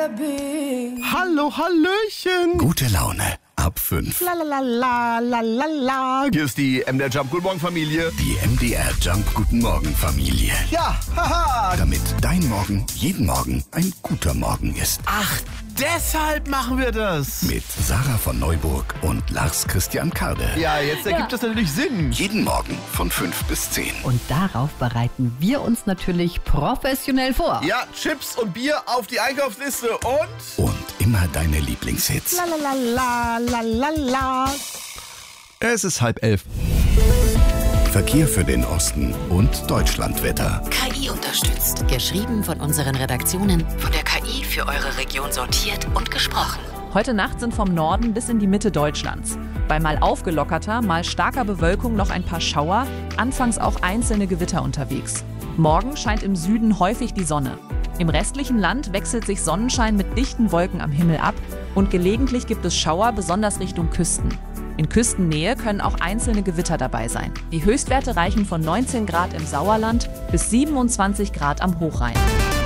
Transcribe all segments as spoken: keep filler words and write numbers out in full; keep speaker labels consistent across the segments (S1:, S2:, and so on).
S1: Hallo, hallöchen.
S2: Gute Laune ab fünf.
S1: La la la la la la la. Hier ist die M D R Jump Guten Morgen Familie.
S2: Die M D R Jump Guten Morgen Familie.
S1: Ja, haha.
S2: Damit dein Morgen jeden Morgen ein guter Morgen ist.
S1: Ach, deshalb machen wir das.
S2: Mit Sarah von Neuburg und Lars Christian Karde.
S1: Ja, jetzt ergibt das natürlich Sinn.
S2: Jeden Morgen von fünf bis zehn.
S3: Und darauf bereiten wir uns natürlich professionell vor.
S1: Ja, Chips und Bier auf die Einkaufsliste und...
S2: Und immer deine Lieblingshits.
S1: La la la la la la la. Es ist halb elf.
S2: Verkehr für den Osten und Deutschlandwetter.
S4: K I unterstützt. Geschrieben von unseren Redaktionen. Von der K I für eure Region sortiert und gesprochen.
S5: Heute Nacht sind vom Norden bis in die Mitte Deutschlands. Bei mal aufgelockerter, mal starker Bewölkung noch ein paar Schauer, anfangs auch einzelne Gewitter unterwegs. Morgen scheint im Süden häufig die Sonne. Im restlichen Land wechselt sich Sonnenschein mit dichten Wolken am Himmel ab und gelegentlich gibt es Schauer, besonders Richtung Küsten. In Küstennähe können auch einzelne Gewitter dabei sein. Die Höchstwerte reichen von neunzehn Grad im Sauerland bis siebenundzwanzig Grad am Hochrhein.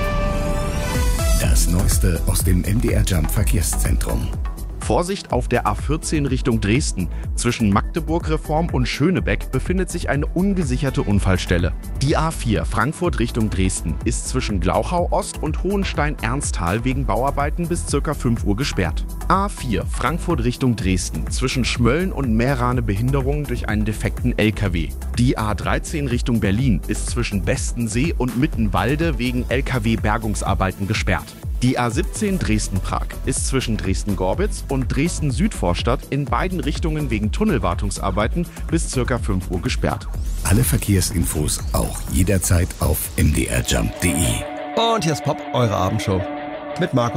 S2: Das Neueste aus dem M D R Jump Verkehrszentrum.
S6: Vorsicht auf der A vierzehn Richtung Dresden. Zwischen Magdeburg-Reform und Schönebeck befindet sich eine ungesicherte Unfallstelle. Die A vier Frankfurt Richtung Dresden ist zwischen Glauchau Ost und Hohenstein-Ernsthal wegen Bauarbeiten bis ca. fünf Uhr gesperrt. A vier Frankfurt Richtung Dresden zwischen Schmölln und Meerrane Behinderung durch einen defekten L K W. Die A dreizehn Richtung Berlin ist zwischen Bestensee und Mittenwalde wegen L K W-Bergungsarbeiten gesperrt. Die A siebzehn Dresden-Prag ist zwischen Dresden-Gorbitz und Dresden-Südvorstadt in beiden Richtungen wegen Tunnelwartungsarbeiten bis ca. fünf Uhr gesperrt.
S2: Alle Verkehrsinfos auch jederzeit auf m d r jump punkt d e.
S1: Und hier ist Pop, eure Abendshow. Mit Marco.